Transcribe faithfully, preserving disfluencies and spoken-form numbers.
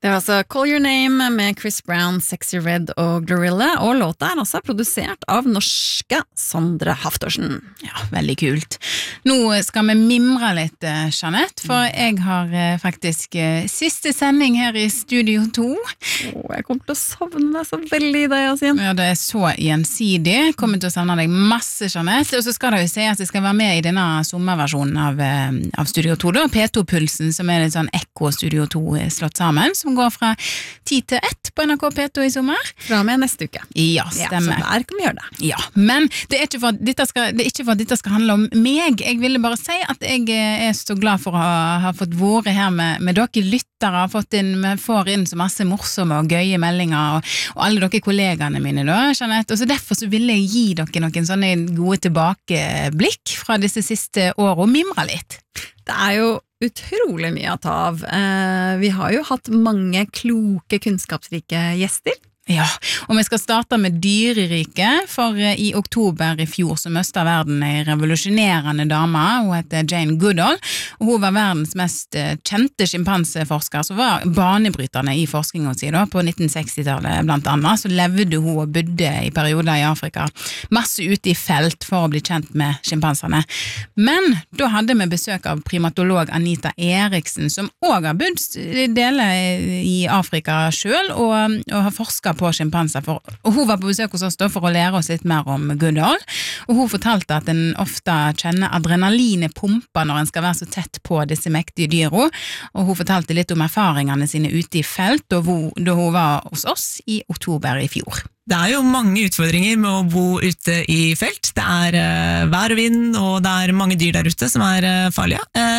Det var altså Call Your Name med Chris Brown, Sexy Red og Glorilla, og låta er altså produsert av norske Sondre Haftorsen. Ja, veldig kult. Nå skal vi mimre litt, Jeanette, for jeg har faktisk siste sending her i Studio to. Åh, jeg kommer til å savne deg så veldig i deg, Yasin. Ja, det er så gjensidig. Jeg kommer til å savne deg masse, Jeanette. Og så skal det jo si at jeg skal være med i denne sommerversjonen av, av Studio to, da, P to-pulsen, som er litt sånn Ekko Studio to slått sammen, som går fra ti til ett på N R K P to i sommer. Fra med neste uke. Ja, stemmer. Ja, så der kan vi gjøre det. Ja, men det er ikke for at dette skal, det er ikke for at dette skal handle om meg. Jeg ville bare si at jeg er så glad for å ha, ha fått vært her med, med dere lyttere, har fått inn, vi får inn så masse morsomme og gøye meldinger, og, og alle dere kollegaene mine da, Jeanette. Og så derfor så ville jeg gi dere noen sånne gode tilbakeblikk fra disse siste årene, og mimre litt. Det er jo utrolig mye å ta av. Eh, vi har jo hatt mange kloke, kunnskapsrike gjester. Ja, og vi skal starte med dyreriket, for i oktober i fjor så møste verden en revolusjonerende dame. Hun heter Jane Goodall, og hun var verdens mest kjente skimpanseforsker, som var banebryterne i forskningen sin da, på nitten seksti-tallet blant annet. Så levde hun og bodde i perioder i Afrika, masse ute i felt for å bli kjent med skimpansene. Men da hadde vi besøk av primatolog Anita Eriksen, som også har bodd deler i Afrika selv, og, og har forsket på skimpanser, for, og hun var på besøk hos oss da for å lære oss litt mer om Goodall, og hun fortalte at en ofte kjenner adrenalinet pumper når en skal være så tett på disse mektige dyra, og hun fortalte litt om erfaringene sine ute i felt, da hun, da hun var hos oss i oktober i fjor. Det er jo mange utfordringer med å bo ute i felt. Det er uh, vær og vind, og det er mange dyr der ute som er uh, farlige. Uh,